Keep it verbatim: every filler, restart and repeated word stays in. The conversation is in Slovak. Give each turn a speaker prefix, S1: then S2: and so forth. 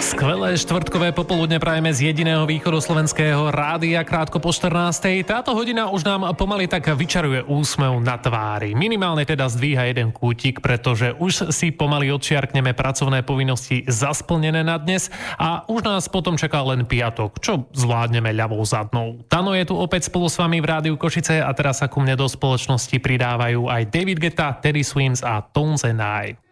S1: Skvelé štvrtkové popoludne prajeme z jediného východoslovenského rádia krátko po štrnástej. Táto hodina už nám pomaly tak vyčaruje úsmev na tvári. Minimálne teda zdvíha jeden kútik, pretože už si pomaly odčiarkneme pracovné povinnosti zasplnené na dnes a už nás potom čaká len piatok, čo zvládneme ľavou zadnou. Tano je tu opäť spolu s vami v Rádiu Košice a teraz sa ku mne do spoločnosti pridávajú aj David Guetta, Teddy Swims a Tones and I.